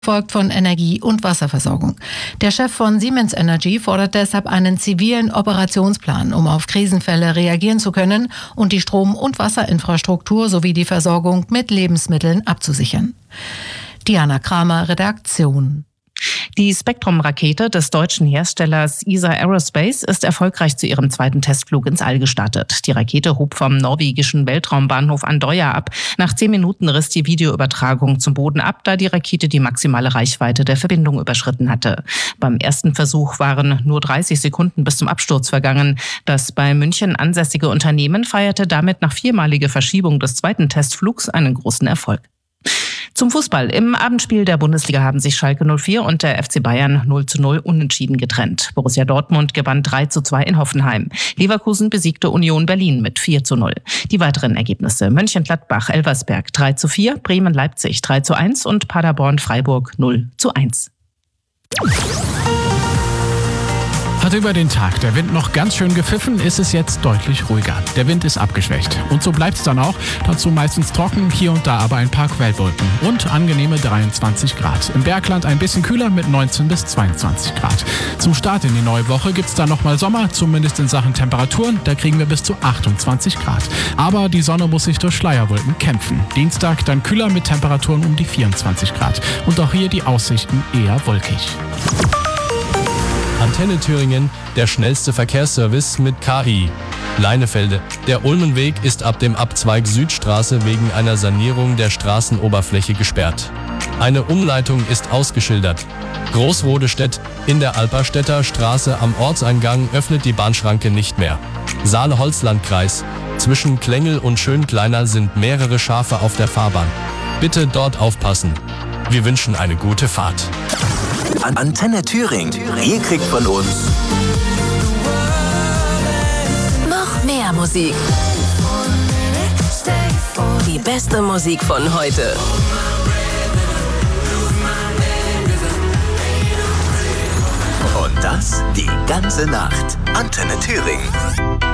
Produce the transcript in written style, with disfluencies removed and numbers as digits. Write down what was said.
folgt von Energie- und Wasserversorgung. Der Chef von Siemens Energy fordert deshalb einen zivilen Operationsplan, um auf Krisenfälle reagieren zu können und die Strom- und Wasserinfrastruktur sowie die Versorgung mit Lebensmitteln abzusichern. Diana Kramer, Redaktion. Die Spektrum-Rakete des deutschen Herstellers ESA Aerospace ist erfolgreich zu ihrem zweiten Testflug ins All gestartet. Die Rakete hob vom norwegischen Weltraumbahnhof Andøya ab. Nach 10 Minuten riss die Videoübertragung zum Boden ab, da die Rakete die maximale Reichweite der Verbindung überschritten hatte. Beim ersten Versuch waren nur 30 Sekunden bis zum Absturz vergangen. Das bei München ansässige Unternehmen feierte damit nach 4-maliger Verschiebung des zweiten Testflugs einen großen Erfolg. Zum Fußball. Im Abendspiel der Bundesliga haben sich Schalke 04 und der FC Bayern 0:0 unentschieden getrennt. Borussia Dortmund gewann 3:2 in Hoffenheim. Leverkusen besiegte Union Berlin mit 4:0. Die weiteren Ergebnisse: Mönchengladbach-Elversberg 3:4, Bremen-Leipzig 3:1 und Paderborn-Freiburg 0:1. Hat über den Tag der Wind noch ganz schön gepfiffen, ist es jetzt deutlich ruhiger. Der Wind ist abgeschwächt. Und so bleibt es dann auch. Dazu meistens trocken, hier und da aber ein paar Quellwolken. Und angenehme 23 Grad. Im Bergland ein bisschen kühler mit 19 bis 22 Grad. Zum Start in die neue Woche gibt es dann nochmal Sommer, zumindest in Sachen Temperaturen. Da kriegen wir bis zu 28 Grad. Aber die Sonne muss sich durch Schleierwolken kämpfen. Dienstag dann kühler mit Temperaturen um die 24 Grad. Und auch hier die Aussichten eher wolkig. Antenne Thüringen, der schnellste Verkehrsservice mit KI. Leinefelde. Der Ulmenweg ist ab dem Abzweig Südstraße wegen einer Sanierung der Straßenoberfläche gesperrt. Eine Umleitung ist ausgeschildert. Großrodestedt. In der Alperstädter Straße am Ortseingang öffnet die Bahnschranke nicht mehr. Saale-Holzlandkreis. Zwischen Klengel und Schönkleiner sind mehrere Schafe auf der Fahrbahn. Bitte dort aufpassen. Wir wünschen eine gute Fahrt. Antenne Thüringen. Ihr kriegt von uns noch mehr Musik. Die beste Musik von heute. Und das die ganze Nacht. Antenne Thüringen.